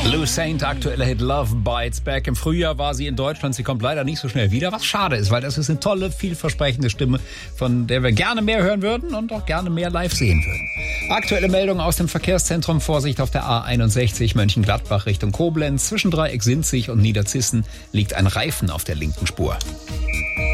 Lou Saint, aktueller Hit Love Bites Back. Im Frühjahr war sie in Deutschland. Sie kommt leider nicht so schnell wieder, was schade ist, weil das ist eine tolle, vielversprechende Stimme, von der wir gerne mehr hören würden und auch gerne mehr live sehen würden. Aktuelle Meldung aus dem Verkehrszentrum. Vorsicht auf der A61 Mönchengladbach Richtung Koblenz. Zwischen Dreieck Sinzig und Niederzissen liegt ein Reifen auf der linken Spur.